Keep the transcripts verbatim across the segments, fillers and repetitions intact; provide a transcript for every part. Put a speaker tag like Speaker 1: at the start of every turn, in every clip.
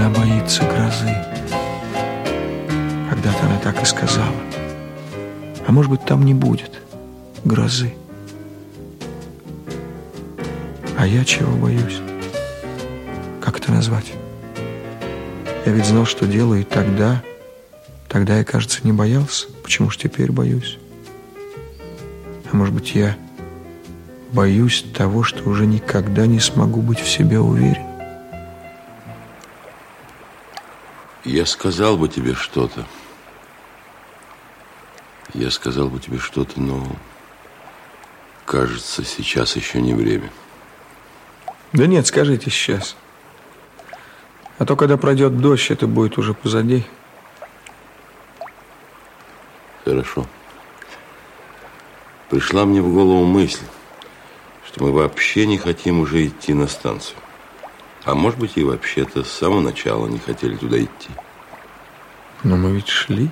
Speaker 1: она боится грозы. Когда-то она так и сказала. А может быть, там не будет грозы. А я чего боюсь? Как это назвать? Я ведь знал, что делаю, и тогда... Тогда я, кажется, не боялся. Почему ж теперь боюсь? А может быть, я боюсь того, что уже никогда не смогу быть в себе уверен?
Speaker 2: Я сказал бы тебе что-то. Я сказал бы тебе что-то, но, кажется, сейчас еще не время.
Speaker 1: Да нет, скажите сейчас. А то, когда пройдет дождь, это будет уже позади.
Speaker 2: Хорошо. Пришла мне в голову мысль, что мы вообще не хотим уже идти на станцию. А может быть, и вообще-то с самого начала не хотели туда идти.
Speaker 1: Но мы ведь шли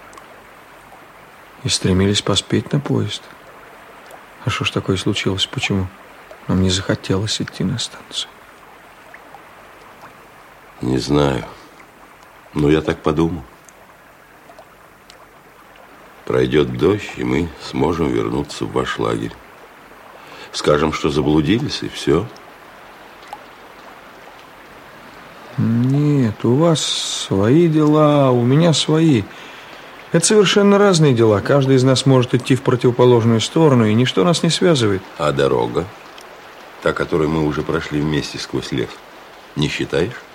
Speaker 1: и стремились поспеть на поезд. А что ж такое случилось? Почему нам не захотелось идти на станцию?
Speaker 2: Не знаю. Но я так подумал. Пройдет дождь, и мы сможем вернуться в ваш лагерь. Скажем, что заблудились, и все.
Speaker 1: Нет, у вас свои дела, у меня свои. Это совершенно разные дела. Каждый из нас может идти в противоположную сторону, и ничто нас не связывает.
Speaker 2: А дорога, та, которую мы уже прошли вместе сквозь лес, не считаешь?